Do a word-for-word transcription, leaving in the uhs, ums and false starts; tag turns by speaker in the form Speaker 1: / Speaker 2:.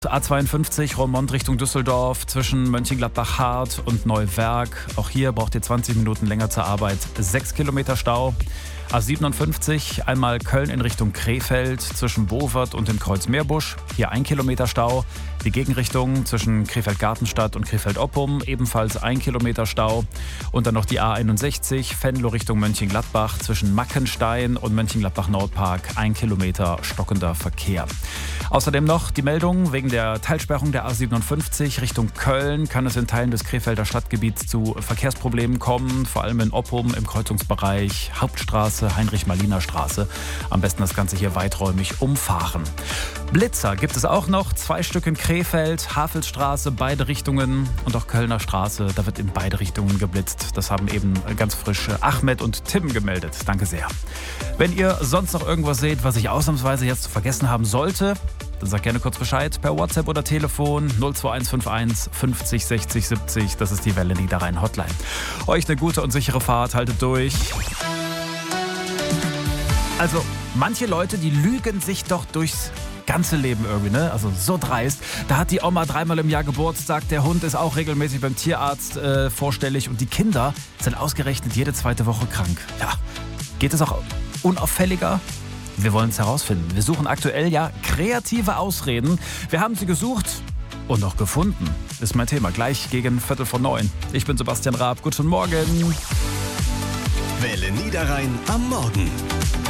Speaker 1: A zweiundfünfzig Roermond Richtung Düsseldorf zwischen Mönchengladbach-Hart und Neuwerk. Auch hier braucht ihr zwanzig Minuten länger zur Arbeit. sechs Kilometer Stau. A siebenundfünfzig einmal Köln in Richtung Krefeld zwischen Bovert und dem Kreuz Meerbusch. Hier ein Kilometer Stau. Die Gegenrichtung zwischen Krefeld-Gartenstadt und Krefeld-Oppum ebenfalls ein Kilometer Stau. Und dann noch die A einundsechzig Venlo Richtung Mönchengladbach zwischen Mackenstein und Mönchengladbach-Nordpark ein Kilometer stockender Verkehr. Außerdem noch die Meldung, wegen der Teilsperrung der A siebenundfünfzig Richtung Köln kann es in Teilen des Krefelder Stadtgebiets zu Verkehrsproblemen kommen, vor allem in Oppum im Kreuzungsbereich Hauptstraße, Heinrich-Malina-Straße. Am besten das Ganze hier weiträumig umfahren. Blitzer gibt es auch noch, zwei Stück in Krefeld, Havelsstraße, beide Richtungen und auch Kölner Straße, da wird in beide Richtungen geblitzt. Das haben eben ganz frisch Ahmed und Tim gemeldet. Danke sehr. Wenn ihr sonst noch irgendwas seht, was ich ausnahmsweise jetzt vergessen haben sollte, dann sagt gerne kurz Bescheid per WhatsApp oder Telefon null zwei eins fünf eins fünfzig sechzig siebzig. Das ist die Welle Niederrhein Hotline. Euch eine gute und sichere Fahrt, haltet durch. Also manche Leute, die lügen sich doch durchs ganze Leben irgendwie, ne? Also so dreist. Da hat die Oma dreimal im Jahr Geburtstag, der Hund ist auch regelmäßig beim Tierarzt äh, vorstellig und die Kinder sind ausgerechnet jede zweite Woche krank. Ja, geht es auch unauffälliger? Wir wollen es herausfinden. Wir suchen aktuell ja kreative Ausreden. Wir haben sie gesucht und auch gefunden. Ist mein Thema. Gleich gegen Viertel vor neun. Ich bin Sebastian Raab. Guten Morgen.
Speaker 2: Welle Niederrhein am Morgen.